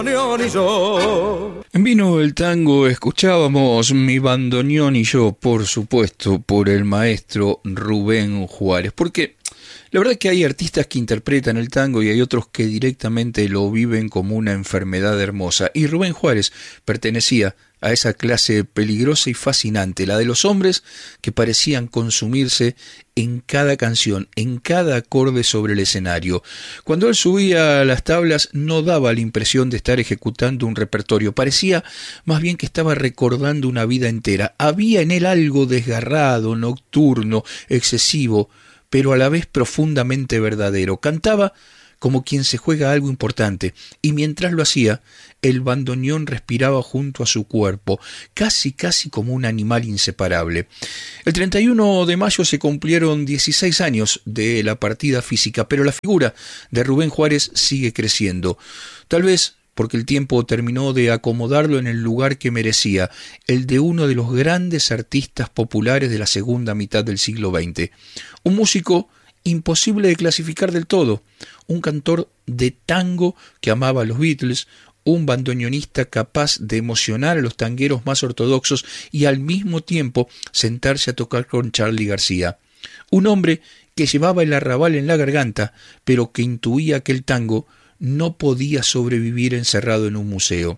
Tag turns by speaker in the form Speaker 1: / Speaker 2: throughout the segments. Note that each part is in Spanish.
Speaker 1: Vino el tango, escuchábamos Mi bandoneón y yo, por supuesto, por el maestro Rubén Juárez, porque la verdad es que hay artistas que interpretan el tango y hay otros que directamente lo viven como una enfermedad hermosa, y Rubén Juárez pertenecía a esa clase peligrosa y fascinante, la de los hombres que parecían consumirse en cada canción, en cada acorde sobre el escenario. Cuando él subía a las tablas no daba la impresión de estar ejecutando un repertorio, parecía más bien que estaba recordando una vida entera. Había en él algo desgarrado, nocturno, excesivo, pero a la vez profundamente verdadero. Cantaba como quien se juega algo importante, y mientras lo hacía, el bandoneón respiraba junto a su cuerpo, casi como un animal inseparable. El 31 de mayo se cumplieron 16 años de la partida física, pero la figura de Rubén Juárez sigue creciendo. Tal vez porque el tiempo terminó de acomodarlo en el lugar que merecía, el de uno de los grandes artistas populares de la segunda mitad del siglo XX. Un músico imposible de clasificar del todo, un cantor de tango que amaba a los Beatles, un bandoneonista capaz de emocionar a los tangueros más ortodoxos y al mismo tiempo sentarse a tocar con Charly García. Un hombre que llevaba el arrabal en la garganta, pero que intuía que el tango no podía sobrevivir encerrado en un museo.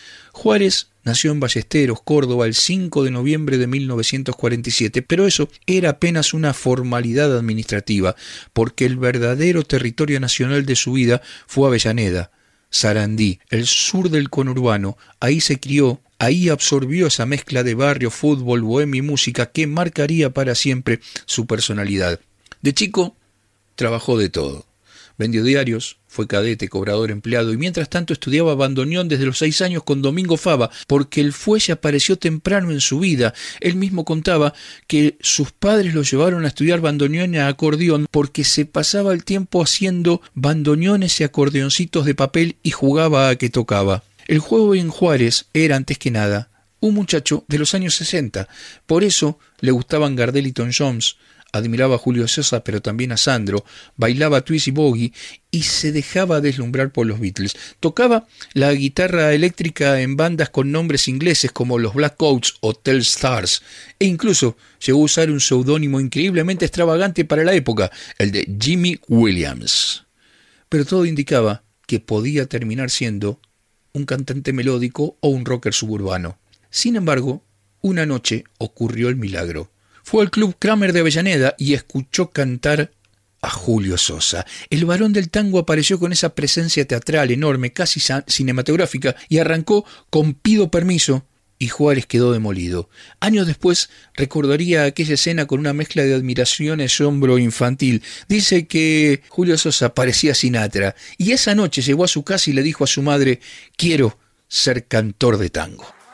Speaker 1: Juárez nació en Ballesteros, Córdoba, el 5 de noviembre de 1947, pero eso era apenas una formalidad administrativa, porque el verdadero territorio nacional de su vida fue Avellaneda, Sarandí, el sur del conurbano. Ahí se crió, ahí absorbió esa mezcla de barrio, fútbol, bohemia y música que marcaría para siempre su personalidad. De chico trabajó de todo. Vendió diarios, fue cadete, cobrador, empleado, y mientras tanto estudiaba bandoneón desde los 6 años con Domingo Fava, porque el fuelle apareció temprano en su vida. Él mismo contaba que sus padres lo llevaron a estudiar bandoneón y acordeón porque se pasaba el tiempo haciendo bandoneones y acordeoncitos de papel y jugaba a que tocaba. El joven Juárez era, antes que nada, un muchacho de los años 60. Por eso le gustaban Gardel y Tom Jones. Admiraba a Julio Sosa, pero también a Sandro, bailaba twist y boogie y se dejaba deslumbrar por los Beatles. Tocaba la guitarra eléctrica en bandas con nombres ingleses como los Black Coats o Telsstars, e incluso llegó a usar un seudónimo increíblemente extravagante para la época, el de Jimmy Williams. Pero todo indicaba que podía terminar siendo un cantante melódico o un rocker suburbano. Sin embargo, una noche ocurrió el milagro. Fue al Club Kramer de Avellaneda y escuchó cantar a Julio Sosa. El varón del tango apareció con esa presencia teatral enorme, casi cinematográfica, y arrancó con Pido permiso, y Juárez quedó demolido. Años después recordaría aquella escena con una mezcla de admiración y asombro infantil. Dice que Julio Sosa parecía Sinatra, y esa noche llegó a su casa y le dijo a su madre: «Quiero ser cantor de tango».